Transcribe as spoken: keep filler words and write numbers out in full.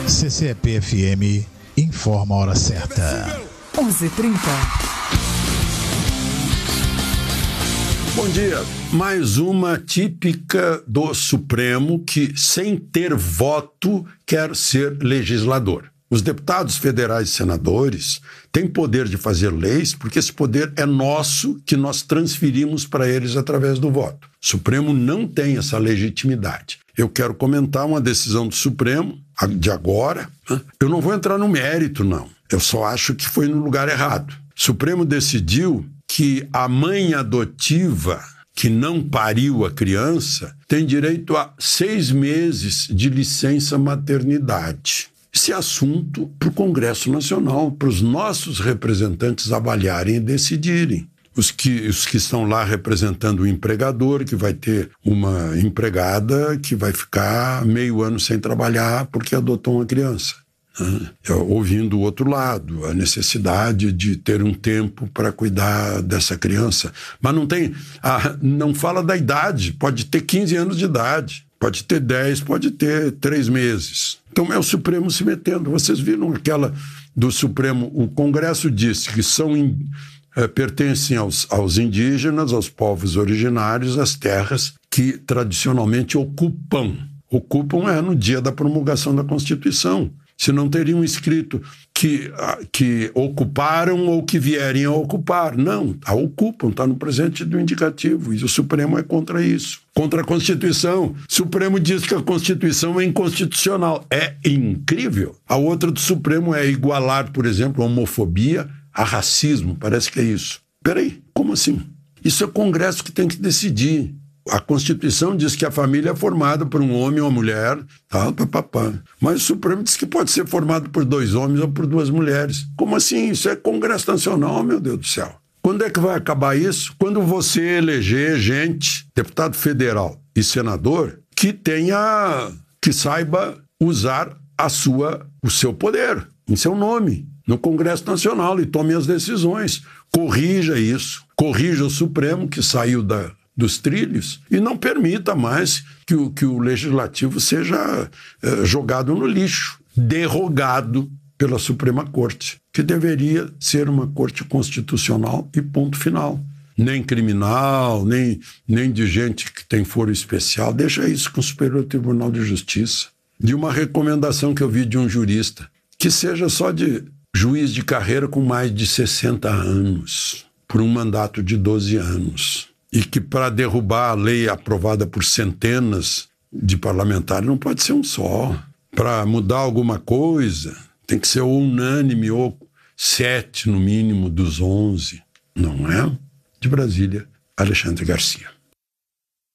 C C E P F M informa a hora certa. onze e trinta. Bom dia. Mais uma típica do Supremo que, sem ter voto, quer ser legislador. Os deputados federais e senadores têm poder de fazer leis porque esse poder é nosso, que nós transferimos para eles através do voto. O Supremo não tem essa legitimidade. Eu quero comentar uma decisão do Supremo de agora. Né? Eu não vou entrar no mérito, não. Eu só acho que foi no lugar errado. O Supremo decidiu que a mãe adotiva que não pariu a criança tem direito a seis meses de licença maternidade. Esse é assunto para o Congresso Nacional, para os nossos representantes avaliarem e decidirem. Os que, os que estão lá representando o empregador, que vai ter uma empregada que vai ficar meio ano sem trabalhar porque adotou uma criança. Né? Ouvindo o outro lado, a necessidade de ter um tempo para cuidar dessa criança. Mas não tem, ah, não fala da idade, pode ter quinze anos de idade, pode ter dez, pode ter três meses. Então é o Supremo se metendo. Vocês viram aquela do Supremo, o Congresso disse que são... In, É, pertencem aos, aos indígenas, aos povos originários, as terras que tradicionalmente ocupam. Ocupam é no dia da promulgação da Constituição. Se não teriam escrito que, que ocuparam ou que vierem a ocupar. Não, a ocupam, está no presente do indicativo. E o Supremo é contra isso. Contra a Constituição. O Supremo diz que a Constituição é inconstitucional. É incrível. A outra do Supremo é igualar, por exemplo, a homofobia a racismo, parece que é isso. Peraí, como assim? Isso é o Congresso que tem que decidir. A Constituição diz que a família é formada por um homem ou uma mulher, tá, papapá. Mas o Supremo diz que pode ser formado por dois homens ou por duas mulheres. Como assim? Isso é Congresso Nacional, meu Deus do céu. Quando é que vai acabar isso? Quando você eleger gente, deputado federal e senador, que tenha, que saiba usar a sua, o seu poder, em seu nome, no Congresso Nacional, e tome as decisões. Corrija isso. Corrija o Supremo, que saiu da, dos trilhos, e não permita mais que o, que o Legislativo seja eh, jogado no lixo, derrogado pela Suprema Corte, que deveria ser uma corte constitucional e ponto final. Nem criminal, nem, nem de gente que tem foro especial. Deixa isso com o Superior Tribunal de Justiça. De uma recomendação que eu vi de um jurista, que seja só de juiz de carreira com mais de sessenta anos, por um mandato de doze anos. E que para derrubar a lei aprovada por centenas de parlamentares não pode ser um só. Para mudar alguma coisa, tem que ser unânime ou sete no mínimo dos onze. Não é? De Brasília, Alexandre Garcia.